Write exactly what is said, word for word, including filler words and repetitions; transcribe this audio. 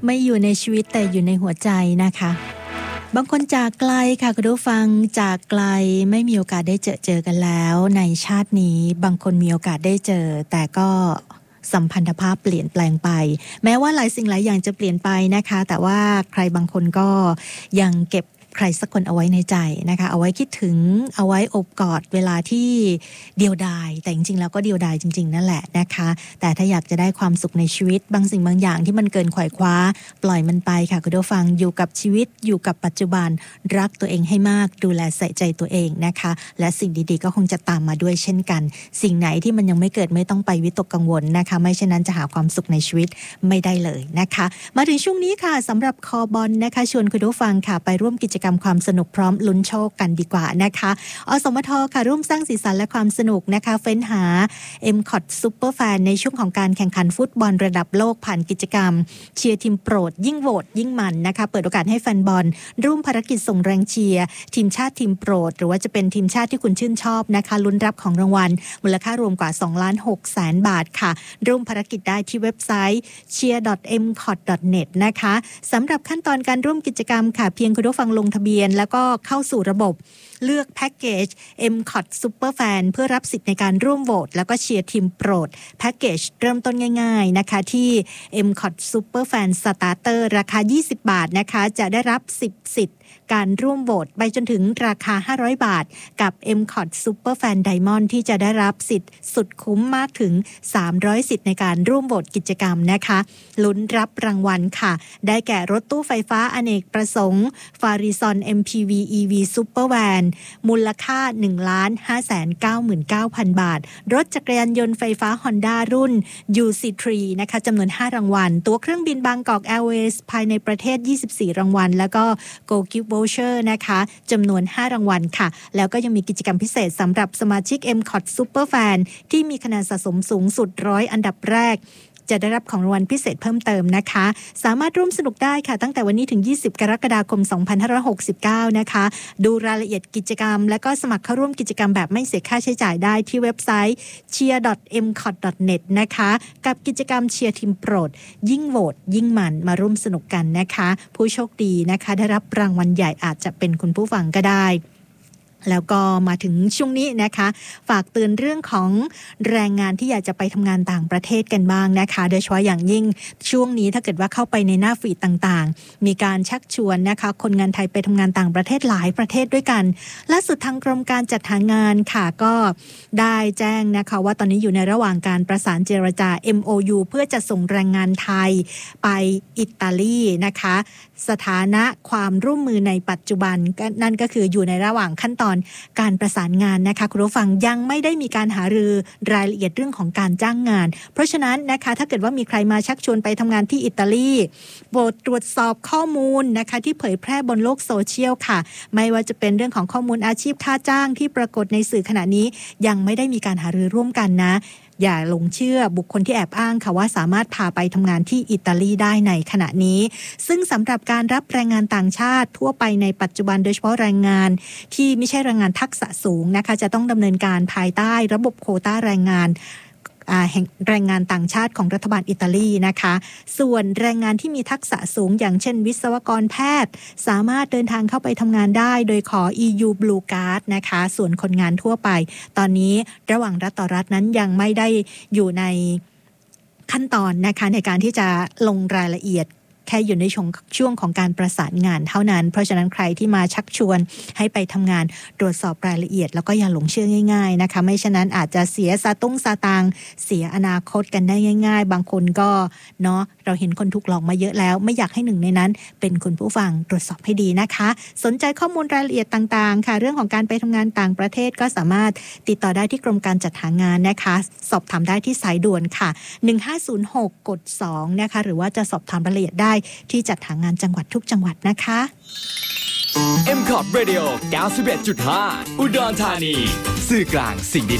ไม่อยู่ในชีวิตแต่อยู่ในหัวใจนะคะบางคนจากไกลค่ะคุณผู้ฟังจากไกลไม่มีโอกาสได้เจอเจอกันแล้วในชาตินี้บางคนมีโอกาสได้เจอแต่ก็สัมพันธภาพเปลี่ยนแปลงไปแม้ว่าหลายสิ่งหลายอย่างจะเปลี่ยนไปนะคะแต่ว่าใครบางคนก็ยังเก็บใครสักคนเอาไว้ในใจนะคะเอาไว้คิดถึงเอาไว้อบกอดเวลาที่เดียวดายแต่จริงๆแล้วก็เดียวดายจริงๆนั่นแหละนะคะแต่ถ้าอยากจะได้ความสุขในชีวิตบางสิ่งบางอย่างที่มันเกินขวายคว้าปล่อยมันไปค่ะคุณผู้ฟังอยู่กับชีวิตอยู่กับปัจจุบันรักตัวเองให้มากดูแลใส่ใจตัวเองนะคะและสิ่งดีๆก็คงจะตามมาด้วยเช่นกันสิ่งไหนที่มันยังไม่เกิดไม่ต้องไปวิตกกังวลนะคะไม่เช่นนั้นจะหาความสุขในชีวิตไม่ได้เลยนะคะมาถึงช่วงนี้ค่ะสำหรับคอบอลนะคะชวนคุณผู้ฟังค่ะไปร่วมกิจกรรมความสนุกพร้อมลุ้นโชคกันดีกว่านะคะอสมทค่ะร่วมสร้างสีสันและความสนุกนะคะเฟ้นหา เอ็ม ซี โอ ที Super Fan ในช่วงของการแข่งขันฟุตบอลระดับโลกผ่านกิจกรรมเชียร์ทีมโปรดยิ่งโหวตยิ่งมันนะคะเปิดโอกาสให้แฟนบอลร่วมภารกิจส่งแรงเชียร์ทีมชาติทีมโปรดหรือว่าจะเป็นทีมชาติที่คุณชื่นชอบนะคะลุ้นรับของรางวัลมูลค่ารวมกว่า สองล้านหกแสน บาทค่ะร่วมภารกิจได้ที่เว็บไซต์ เชียร์ ดอท เอ็ม ซี โอ ที ดอท เน็ต นะคะสำหรับขั้นตอนการร่วมกิจกรรมค่ะเพียงคุณผู้ฟังลงทะเบียนแล้วก็เข้าสู่ระบบเลือกแพ็กเกจ เอ็ม ซี โอ ที Super Fan เพื่อรับสิทธิ์ในการร่วมโหวตแล้วก็เชียร์ทีมโปรดแพ็กเกจเริ่มต้นง่ายๆนะคะที่ เอ็ม ซี โอ ที Super Fan Starter ราคายี่สิบบาทนะคะจะได้รับสิบสิทธิ์การร่วมโหวตไปจนถึงราคาห้าร้อยบาทกับ เอ็ม ซี โอ ที Super Fan Diamond ที่จะได้รับสิทธิ์สุดคุ้มมากถึงสามร้อยสิทธิ์ในการร่วมโหวตกิจกรรมนะคะลุ้นรับรางวัลค่ะได้แก่รถตู้ไฟฟ้าอเนกประสงค์ Farizon เอ็ม พี วี อี วี Super Van มูลค่า หนึ่งล้านห้าแสนเก้าหมื่นเก้าพัน บาทรถจักรยานยนต์ไฟฟ้า Honda รุ่น ยู ซี ทรี นะคะจำนวนห้ารางวัลตั๋วเครื่องบินบางกอกแอร์เวย์ภายในประเทศยี่สิบสี่รางวัลแล้วก็ Go Gift Voucher นะคะจำนวนห้ารางวัลค่ะแล้วก็ยังมีกิจกรรมพิเศษสำหรับสมาชิก เอ็ม ซี โอ ที Super Fan ที่มีคะแนนสะสมสูงสุดหนึ่งร้อยอันดับแรกจะได้รับของรางวัลพิเศษเพิ่มเติมนะคะสามารถร่วมสนุกได้ค่ะตั้งแต่วันนี้ถึงยี่สิบกรกฎาคมสองพันห้าร้อยหกสิบเก้านะคะดูรายละเอียดกิจกรรมและก็สมัครเข้าร่วมกิจกรรมแบบไม่เสียค่าใช้จ่ายได้ที่เว็บไซต์ เชียร์ ดอท เอ็ม ซี โอ ที ดอท เน็ต นะคะกับกิจกรรมเชียร์ทีมโปรดยิ่งโหวตยิ่งมันมาร่วมสนุกกันนะคะผู้โชคดีนะคะได้รับรางวัลใหญ่อาจจะเป็นคุณผู้ฟังก็ได้แล้วก็มาถึงช่วงนี้นะคะฝากเตือนเรื่องของแรงงานที่อยากจะไปทำงานต่างประเทศกันบ้างนะคะโดยเฉพาะอย่างยิ่งช่วงนี้ถ้าเกิดว่าเข้าไปในหน้าฟีดต่างๆมีการชักชวนนะคะคนงานไทยไปทำงานต่างประเทศหลายประเทศด้วยกันล่าสุดทางกรมการจัดหางานค่ะก็ได้แจ้งนะคะว่าตอนนี้อยู่ในระหว่างการประสานเจรจา เอ็ม โอ ยู เพื่อจะส่งแรงงานไทยไปอิตาลีนะคะสถานะความร่วมมือในปัจจุบันนั่นก็คืออยู่ในระหว่างขั้นตอนการประสานงานนะคะคุณผู้ฟังยังไม่ได้มีการหารือรายละเอียดเรื่องของการจ้างงานเพราะฉะนั้นนะคะถ้าเกิดว่ามีใครมาชักชวนไปทำงานที่อิตาลีโปรดตรวจสอบข้อมูลนะคะที่เผยแพร่บนโลกโซเชียลค่ะไม่ว่าจะเป็นเรื่องของข้อมูลอาชีพค่าจ้างที่ปรากฏในสื่อขณะนี้ยังไม่ได้มีการหารือร่วมกันนะอย่าหลงเชื่อบุคคลที่แอบอ้างค่ะว่าสามารถพาไปทำงานที่อิตาลีได้ในขณะนี้ซึ่งสำหรับการรับแรงงานต่างชาติทั่วไปในปัจจุบันโดยเฉพาะแรงงานที่ไม่ใช่แรงงานทักษะสูงนะคะจะต้องดำเนินการภายใต้ระบบโควต้าแรงงานแห่งแรงงานต่างชาติของรัฐบาลอิตาลีนะคะส่วนแรงงานที่มีทักษะสูงอย่างเช่นวิศวกรแพทย์สามารถเดินทางเข้าไปทำงานได้โดยขอ อี ยู Blue Card นะคะส่วนคนงานทั่วไปตอนนี้ระหว่างรัฐต่อรัฐนั้นยังไม่ได้อยู่ในขั้นตอนนะคะในการที่จะลงรายละเอียดแค่อยู่ในช่วงช่วงของการประสานงานเท่านั้นเพราะฉะนั้นใครที่มาชักชวนให้ไปทำงานตรวจสอบรายละเอียดแล้วก็อย่าหลงเชื่อง่ายๆนะคะไม่ฉะนั้นอาจจะเสียสาตุ้งสาตางเสียอนาคตกันได้ง่ายๆบางคนก็เนาะเราเห็นคนถูกหลอกมาเยอะแล้วไม่อยากให้หนึ่งในนั้นเป็นคุณผู้ฟังตรวจสอบให้ดีนะคะสนใจข้อมูลรายละเอียดต่างๆค่ะเรื่องของการไปทำงานต่างประเทศก็สามารถติดต่อได้ที่กรมการจัดหางานนะคะสอบถามได้ที่สายด่วนค่ะหนึ่งห้าศูนย์หกกดสองนะคะหรือว่าจะสอบถามรายละเอียดได้ที่จัดหางานจังหวัดทุกจังหวัดนะคะเอ็ม ซี โอ ที Radio เก้าสิบเอ็ดจุดห้า อุดรธานีสื่อกลางสิ่ง